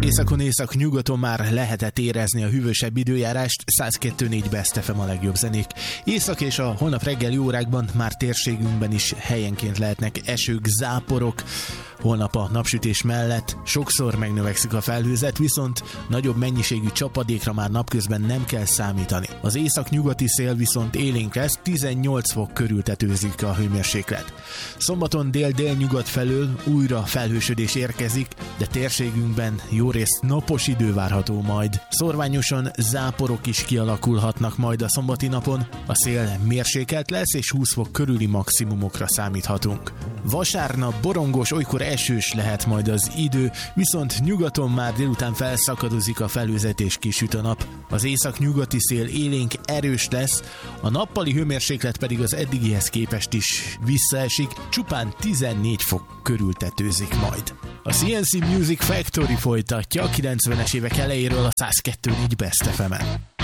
Északon, észak-nyugaton már lehetett érezni a hűvösebb időjárást, 102.4 Best FM a legjobb zenék. Észak és a holnap reggeli órákban már térségünkben is helyenként lehetnek esők, záporok. Holnap a napsütés mellett sokszor megnövekszik a felhőzet, viszont nagyobb mennyiségű csapadékra már napközben nem kell számítani. Az észak-nyugati szél viszont élénk lesz, 18 fok körül tetőzik a hőmérséklet. Szombaton dél-délnyugat felől újra felhősödés érkezik, de térségünkben jórészt napos idő várható majd. Szorványosan záporok is kialakulhatnak majd a szombati napon, a szél mérsékelt lesz és 20 fok körüli maximumokra számíthatunk. Vasárnap borongos, olykor esős lehet majd az idő, viszont nyugaton már délután felszakadozik a felhőzet és kisüt a nap. Az észak-nyugati szél élénk erős lesz, a nappali hőmérséklet pedig az eddigihez képest is visszaesik, csupán 14 fok körül tetőzik majd. A CNC Music Factory folytatja a 90-es évek elejéről a 102.4 Best FM-en.